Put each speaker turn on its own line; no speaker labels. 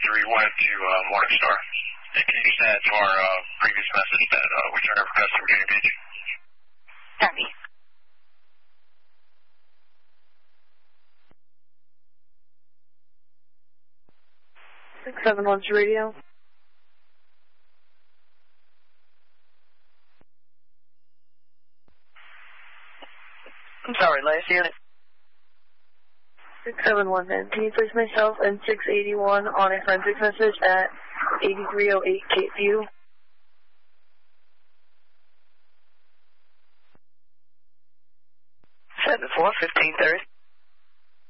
went to Morningstar. And can you send to our previous message that we turned over request to Virginia Beach?
Copy.
671's radio.
I'm sorry, last unit.
671 then. Can you place myself and 681 on a forensic message at 8308 Cape View?
7-4, 1530.